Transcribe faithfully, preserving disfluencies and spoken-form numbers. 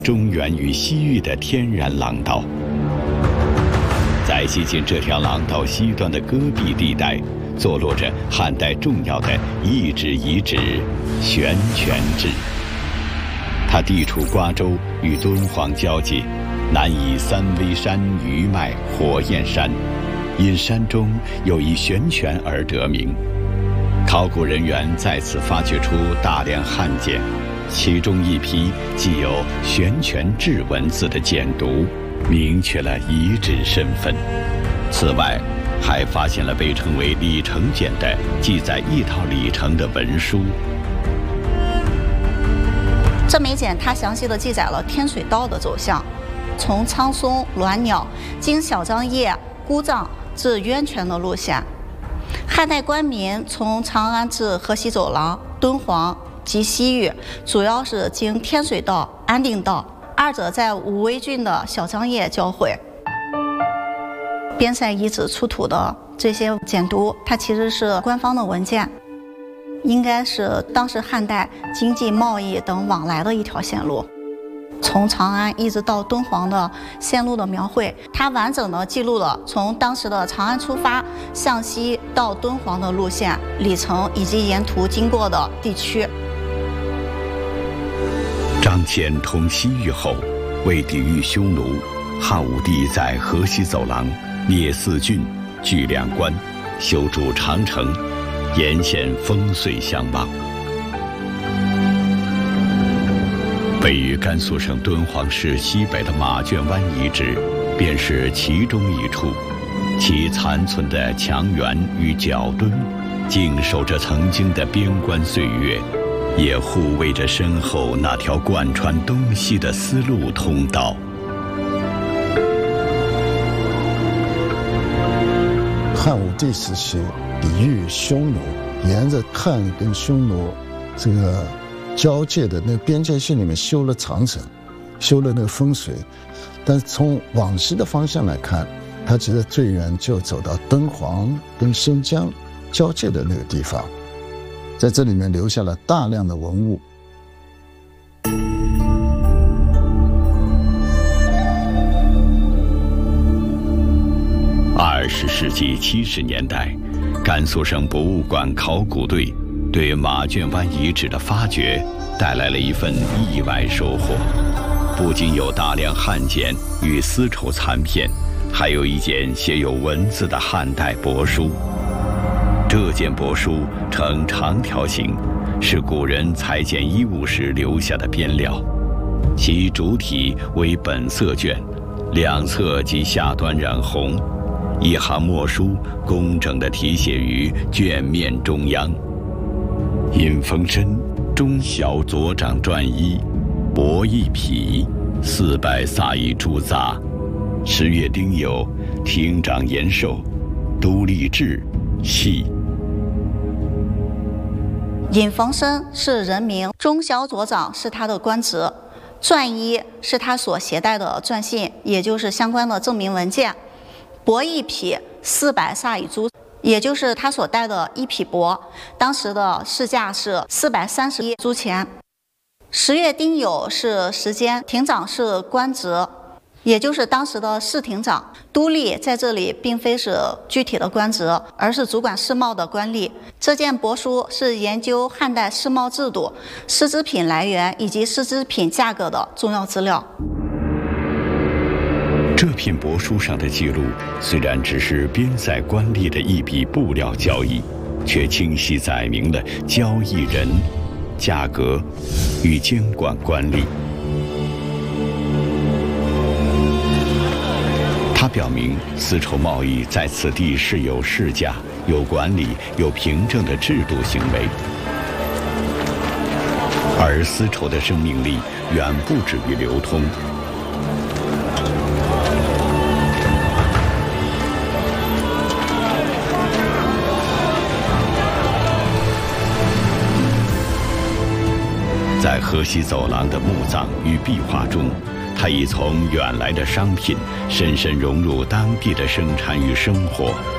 中原与西域的天然廊道。在接近这条廊道西端的戈壁地带，坐落着汉代重要的遗址遗址悬泉置。它地处瓜州与敦煌交界，南倚三危山余脉火焰山，因山中有一悬泉而得名。考古人员在此发掘出大量汉简，其中一批既有悬泉置文字的简牍，明确了遗址身份。此外，还发现了被称为里程简的记载一套里程的文书。 这枚简它详细的记载了天水道的走向，从苍松、鸾鸟经小张掖、姑臧至渊泉的路线。汉代官民从长安至河西走廊、敦煌及西域，主要是经天水道、安定道，二者在武威郡的小张掖交汇。边塞遗址出土的这些简牍，它其实是官方的文件，应该是当时汉代经济、贸易等往来的一条线路。从长安一直到敦煌的线路的描绘，它完整的记录了从当时的长安出发向西到敦煌的路线、里程以及沿途经过的地区。 张骞通西域后，为抵御匈奴，汉武帝在河西走廊灭四郡、据两关，修筑长城，沿线烽燧相望。位于甘肃省敦煌市西北的马圈湾遗址，便是其中一处。其残存的墙垣与角墩，静守着曾经的边关岁月，也护卫着身后那条贯穿东西的丝路通道。 汉武帝时期抵御匈奴，沿着汉跟匈奴这个交界的那个边界线里面修了长城，修了那个烽燧。但是从往西的方向来看，他其实最远就走到敦煌跟新疆交界的那个地方，在这里面留下了大量的文物。 二十世纪七十年代，甘肃省博物馆考古队对马圈湾遗址的发掘带来了一份意外收获，不仅有大量汉简与丝绸残片，还有一件写有文字的汉代帛书。这件帛书呈长条形，是古人裁剪衣物时留下的边料，其主体为本色卷，两侧及下端染红，一行墨书工整地题写于卷面中央。尹逢申中小左掌传一，帛一匹，四百撒一朱杂。十月丁酉，厅长延寿，都立志，系。 尹逢申是人名，中小左掌是他的官职，传一是他所携带的传信，也就是相关的证明文件。帛一匹，四百撒一朱，也就是他所带的一匹帛，当时的市价是四百三十一铢钱。十月丁酉是时间，亭长是官职，也就是当时的市亭长。都吏在这里并非是具体的官职，而是主管市贸的官吏。这件帛书是研究汉代市贸制度、丝织品来源以及丝织品价格的重要资料。 这篇帛书上的记录虽然只是边塞官吏的一笔布料交易，却清晰载明了交易人、价格与监管官吏。它表明丝绸贸易在此地是有市价、有管理、有凭证的制度行为，而丝绸的生命力远不止于流通。在河西走廊的墓葬与壁画中，它已从远来的商品深深融入当地的生产与生活，